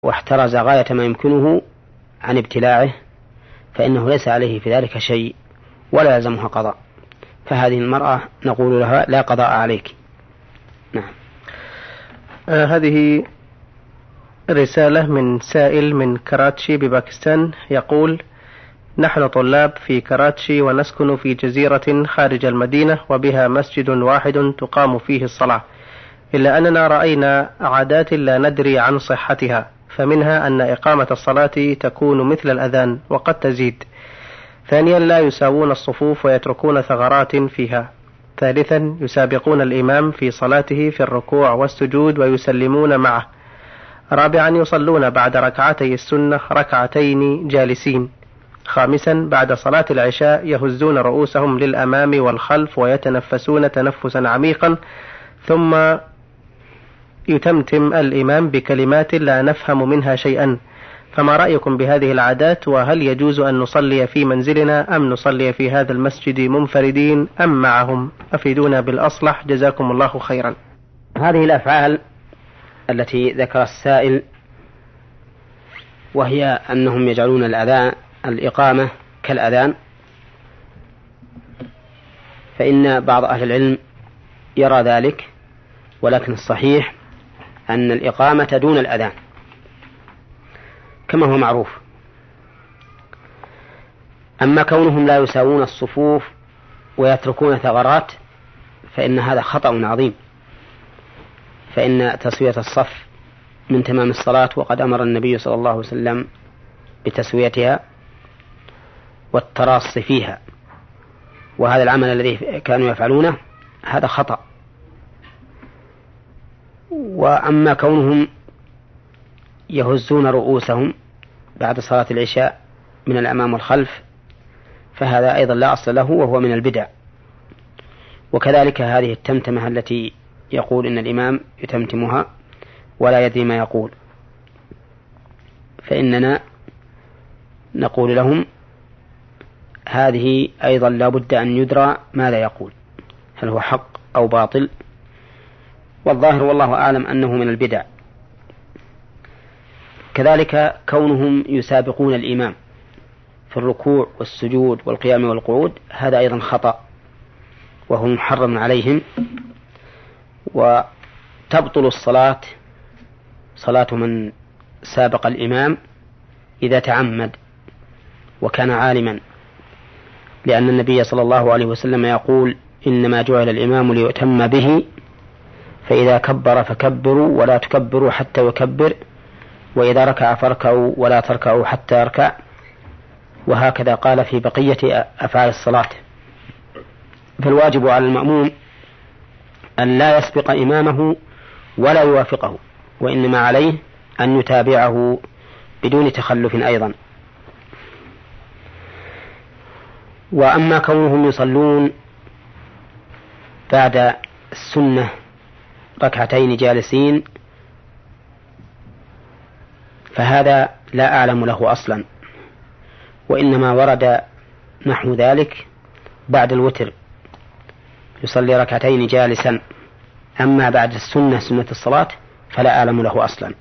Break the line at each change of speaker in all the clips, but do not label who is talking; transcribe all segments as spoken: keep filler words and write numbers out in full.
واحترز غاية ما يمكنه عن ابتلاعه فإنه ليس عليه في ذلك شيء ولا يلزمها قضاء، فهذه المرأة نقول لها لا قضاء عليك. نعم.
آه هذه رسالة من سائل من كراتشي بباكستان يقول: نحن طلاب في كراتشي ونسكن في جزيرة خارج المدينة وبها مسجد واحد تقام فيه الصلاة، إلا أننا رأينا عادات لا ندري عن صحتها، فمنها أن إقامة الصلاة تكون مثل الأذان وقد تزيد. ثانيا لا يساوون الصفوف ويتركون ثغرات فيها. ثالثا يسابقون الإمام في صلاته في الركوع والسجود ويسلمون معه. رابعا يصلون بعد ركعتي السنة ركعتين جالسين. خامسا بعد صلاة العشاء يهزون رؤوسهم للأمام والخلف ويتنفسون تنفسا عميقا، ثم يتمتم الإمام بكلمات لا نفهم منها شيئا. فما رأيكم بهذه العادات؟ وهل يجوز أن نصلي في منزلنا أم نصلي في هذا المسجد منفردين أم معهم؟ أفيدونا بالأصلح جزاكم الله خيرا.
هذه الأفعال التي ذكر السائل وهي أنهم يجعلون الأذان الإقامة كالأذان، فإن بعض أهل العلم يرى ذلك، ولكن الصحيح أن الإقامة دون الأذان كما هو معروف. أما كونهم لا يساوون الصفوف ويتركون ثغرات فإن هذا خطأ عظيم، فإن تسوية الصف من تمام الصلاة، وقد أمر النبي صلى الله عليه وسلم بتسويتها والتراص فيها، وهذا العمل الذي كانوا يفعلونه هذا خطأ. وأما كونهم يهزون رؤوسهم بعد صلاة العشاء من الأمام والخلف فهذا أيضا لا أصل له وهو من البدع. وكذلك هذه التمتمة التي يقول إن الإمام يتمتمها ولا يدري ما يقول، فإننا نقول لهم هذه أيضا لا بد أن يدرى ماذا يقول، هل هو حق أو باطل، والظاهر والله أعلم أنه من البدع. كذلك كونهم يسابقون الإمام في الركوع والسجود والقيام والقعود هذا أيضا خطأ وهو محرم عليهم، وتبطل الصلاة صلاة من سابق الإمام إذا تعمد وكان عالما، لأن النبي صلى الله عليه وسلم يقول: إنما جعل الإمام ليؤتم به، فإذا كبر فكبروا ولا تكبروا حتى يكبر، وإذا ركع فاركعوا ولا تركعوا حتى يركع. وهكذا قال في بقية أفعال الصلاة. فالواجب على المأموم أن لا يسبق إمامه ولا يوافقه، وإنما عليه أن يتابعه بدون تخلف أيضا. وأما كونهم يصلون بعد السنة ركعتين جالسين فهذا لا أعلم له أصلا، وإنما ورد نحو ذلك بعد الوتر يصلي ركعتين جالسا، أما بعد السنة سنة الصلاة فلا أعلم له أصلا.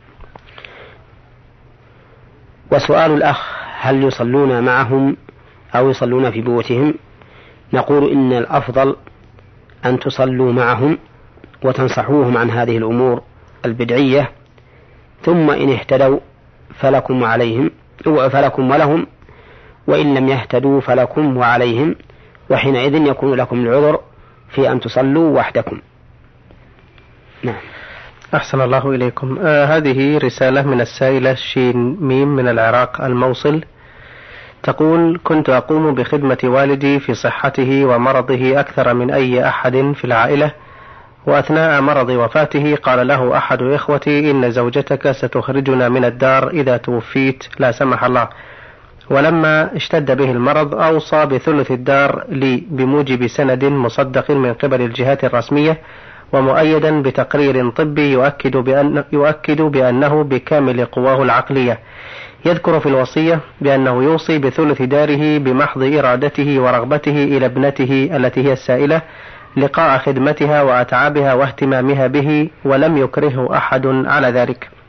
وسؤال الأخ هل يصلون معهم أو يصلون في بيوتهم؟ نقول إن الأفضل أن تصلوا معهم وتنصحوهم عن هذه الأمور البدعية، ثم إن اهتدوا فلكم وعليهم فلكم ولهم، وإن لم يهتدوا فلكم وعليهم، وحينئذ يكون لكم العذر في أن تصلوا وحدكم. نعم.
أحسن الله إليكم. آه هذه رسالة من السائلة شين ميم من العراق الموصل، تقول: كنت أقوم بخدمة والدي في صحته ومرضه أكثر من أي أحد في العائلة، وأثناء مرض وفاته قال له أحد إخوتي: إن زوجتك ستخرجنا من الدار إذا توفيت لا سمح الله. ولما اشتد به المرض أوصى بثلث الدار لي بموجب سند مصدق من قبل الجهات الرسمية ومؤيدا بتقرير طبي يؤكد, بأن يؤكد بأنه بكامل قواه العقلية. يذكر في الوصية بأنه يوصي بثلث داره بمحض إرادته ورغبته إلى ابنته التي هي السائلة لقاء خدمتها وأتعابها واهتمامها به، ولم يكرهه أحد على ذلك.